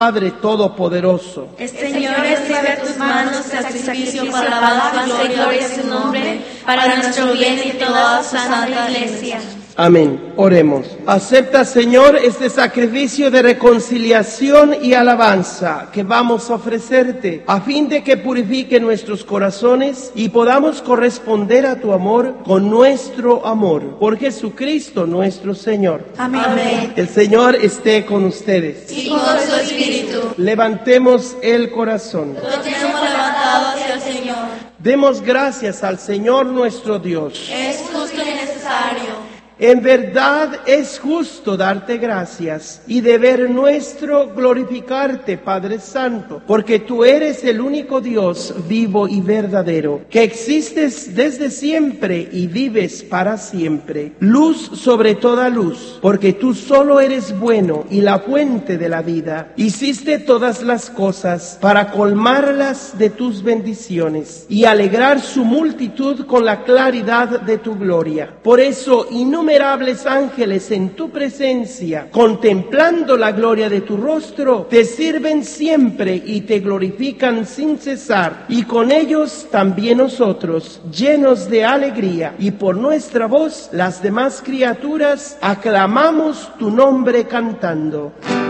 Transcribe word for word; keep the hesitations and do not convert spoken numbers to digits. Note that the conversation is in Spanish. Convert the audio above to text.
Padre Todopoderoso. El Señor recibe a tus manos sacrificio para alabanza y gloria de su nombre, para nuestro bien y toda su santa iglesia. Amén. Oremos. Acepta, Señor, este sacrificio de reconciliación y alabanza que vamos a ofrecerte, a fin de que purifique nuestros corazones y podamos corresponder a tu amor con nuestro amor. Por Jesucristo nuestro Señor. Amén. Amén. El Señor esté con ustedes. Y con su espíritu. Levantemos el corazón. Lo tenemos levantado hacia el Señor. Demos gracias al Señor nuestro Dios. Es justo y necesario. En verdad es justo darte gracias y deber nuestro glorificarte, Padre Santo, porque tú eres el único Dios vivo y verdadero, que existes desde siempre y vives para siempre. Luz sobre toda luz, porque tú solo eres bueno y la fuente de la vida. Hiciste todas las cosas para colmarlas de tus bendiciones y alegrar su multitud con la claridad de tu gloria. Por eso, innumerables ángeles en tu presencia, contemplando la gloria de tu rostro, te sirven siempre y te glorifican sin cesar, y con ellos también nosotros, llenos de alegría, y por nuestra voz las demás criaturas aclamamos tu nombre cantando.